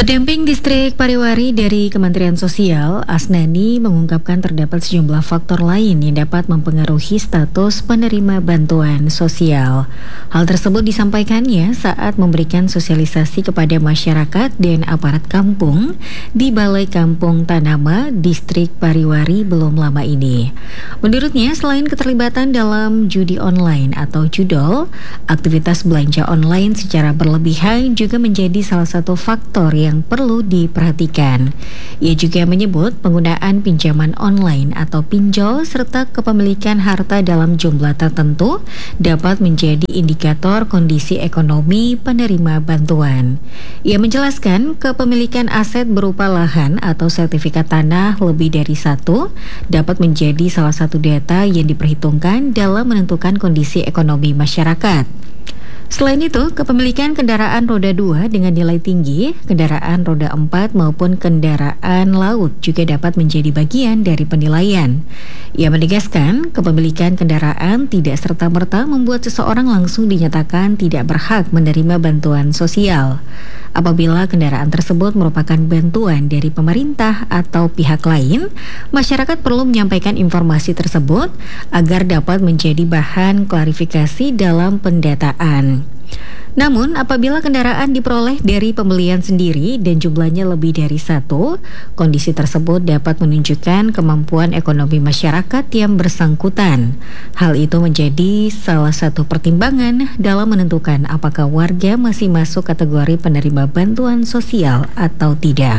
Pendamping Distrik Pariwari dari Kementerian Sosial, Asnani, mengungkapkan terdapat sejumlah faktor lain yang dapat mempengaruhi status penerima bantuan sosial. Hal tersebut disampaikannya saat memberikan sosialisasi kepada masyarakat dan aparat kampung di Balai Kampung Tanama, Distrik Pariwari belum lama ini. Menurutnya, selain keterlibatan dalam judi online atau judol, aktivitas belanja online secara berlebihan juga menjadi salah satu faktor yang perlu diperhatikan. Ia juga menyebut penggunaan pinjaman online atau pinjol serta kepemilikan harta dalam jumlah tertentu dapat menjadi indikator kondisi ekonomi penerima bantuan. Ia menjelaskan kepemilikan aset berupa lahan atau sertifikat tanah lebih dari satu dapat menjadi salah satu data yang diperhitungkan dalam menentukan kondisi ekonomi masyarakat. Selain itu, kepemilikan kendaraan roda 2 dengan nilai tinggi, kendaraan roda 4 maupun kendaraan laut juga dapat menjadi bagian dari penilaian. Ia menegaskan, kepemilikan kendaraan tidak serta-merta membuat seseorang langsung dinyatakan tidak berhak menerima bantuan sosial. Apabila kendaraan tersebut merupakan bantuan dari pemerintah atau pihak lain, masyarakat perlu menyampaikan informasi tersebut agar dapat menjadi bahan klarifikasi dalam pendataan. Namun, apabila kendaraan diperoleh dari pembelian sendiri dan jumlahnya lebih dari satu, kondisi tersebut dapat menunjukkan kemampuan ekonomi masyarakat yang bersangkutan. Hal itu menjadi salah satu pertimbangan dalam menentukan apakah warga masih masuk kategori penerima bantuan sosial atau tidak.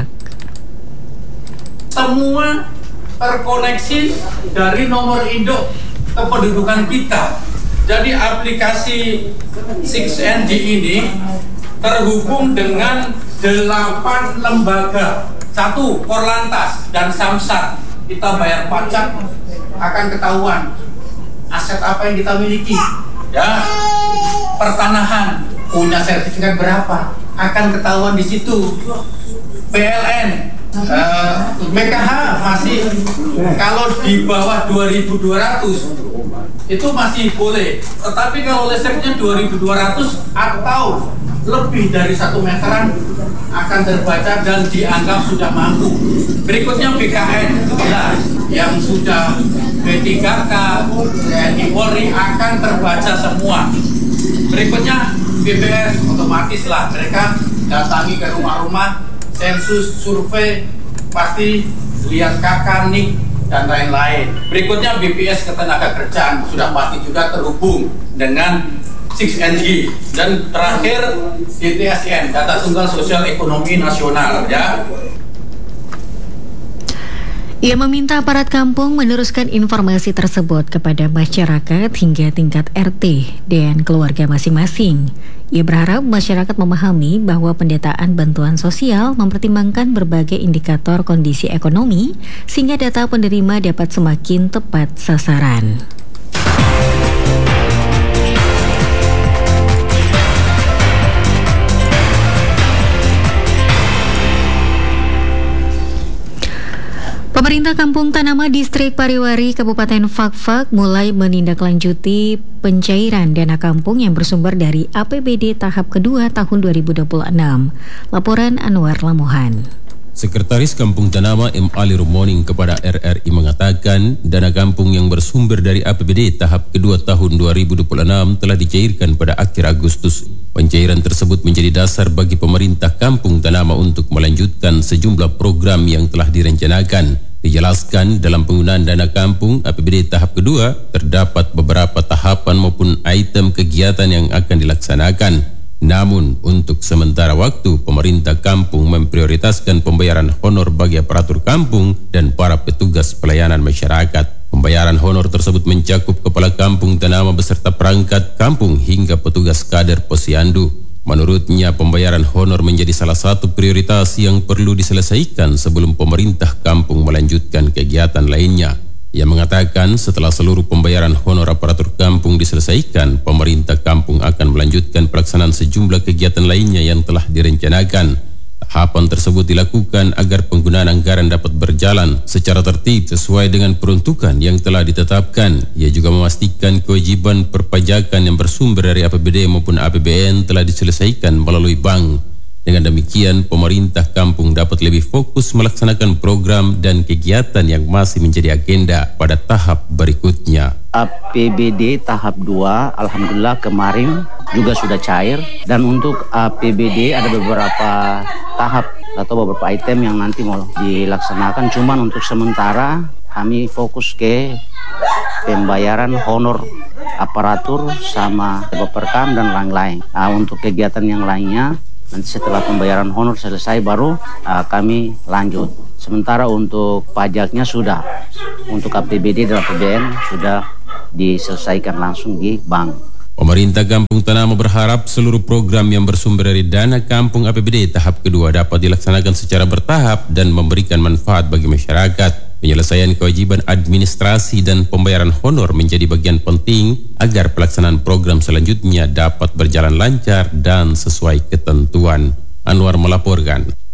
Semua terkoneksi dari nomor induk kependudukan kita. Jadi aplikasi 6NG ini terhubung dengan 8 lembaga. 1. Korlantas dan Samsat. Kita bayar pajak, akan ketahuan aset apa yang kita miliki. Ya, pertanahan punya sertifikat berapa, akan ketahuan di situ. PLN, BKH masih kalau di bawah 2.200 itu masih boleh, tetapi kalau listriknya 2.200 atau lebih dari 1 meteran akan terbaca dan dianggap sudah mampu. Berikutnya BKN, yang sudah B3K, TNI Polri akan terbaca semua. Berikutnya BPS, otomatis lah mereka datangi ke rumah-rumah, sensus, survei, pasti lihat KK, NIK, dan lain-lain. Berikutnya BPS Ketenagakerjaan sudah pasti juga terhubung dengan 6NG. Dan terakhir DTSN, Data Tunggal Sosial Ekonomi Nasional, ya. Ia meminta aparat kampung meneruskan informasi tersebut kepada masyarakat hingga tingkat RT dan keluarga masing-masing. Ia berharap masyarakat memahami bahwa pendataan bantuan sosial mempertimbangkan berbagai indikator kondisi ekonomi sehingga data penerima dapat semakin tepat sasaran. Pemerintah Kampung Tanama Distrik Pariwari Kabupaten Fakfak mulai menindaklanjuti pencairan dana kampung yang bersumber dari APBD tahap kedua tahun 2026. Laporan Anwar Lamohan. Sekretaris Kampung Tanama M. Ali Rumoning kepada RRI mengatakan dana kampung yang bersumber dari APBD tahap kedua tahun 2026 telah dicairkan pada akhir Agustus. Pencairan tersebut menjadi dasar bagi pemerintah Kampung Tanama untuk melanjutkan sejumlah program yang telah direncanakan. Dijelaskan dalam penggunaan dana kampung APBD tahap kedua terdapat beberapa tahapan maupun item kegiatan yang akan dilaksanakan. Namun untuk sementara waktu pemerintah kampung memprioritaskan pembayaran honor bagi aparatur kampung dan para petugas pelayanan masyarakat. Pembayaran honor tersebut mencakup kepala kampung Tanama beserta perangkat kampung hingga petugas kader posyandu. Menurutnya pembayaran honor menjadi salah satu prioritas yang perlu diselesaikan sebelum pemerintah kampung melanjutkan kegiatan lainnya. Ia mengatakan setelah seluruh pembayaran honor aparatur kampung diselesaikan, pemerintah kampung akan melanjutkan pelaksanaan sejumlah kegiatan lainnya yang telah direncanakan. Tahapan tersebut dilakukan agar penggunaan anggaran dapat berjalan secara tertib sesuai dengan peruntukan yang telah ditetapkan. Ia juga memastikan kewajiban perpajakan yang bersumber dari APBD maupun APBN telah diselesaikan melalui bank. Dengan demikian, pemerintah kampung dapat lebih fokus melaksanakan program dan kegiatan yang masih menjadi agenda pada tahap berikutnya. APBD tahap 2, alhamdulillah kemarin juga sudah cair. Dan untuk APBD ada beberapa tahap atau beberapa item yang nanti mau dilaksanakan. Cuman untuk sementara kami fokus ke pembayaran honor aparatur sama Bapperkam dan lain-lain. Untuk kegiatan yang lainnya nanti setelah pembayaran honor selesai baru kami lanjut. Sementara untuk pajaknya sudah, untuk APBD dan APBN sudah diselesaikan langsung di bank. Pemerintah Kampung Tanama berharap seluruh program yang bersumber dari dana kampung APBD tahap kedua dapat dilaksanakan secara bertahap dan memberikan manfaat bagi masyarakat. Penyelesaian kewajiban administrasi dan pembayaran honor menjadi bagian penting agar pelaksanaan program selanjutnya dapat berjalan lancar dan sesuai ketentuan. Anwar melaporkan.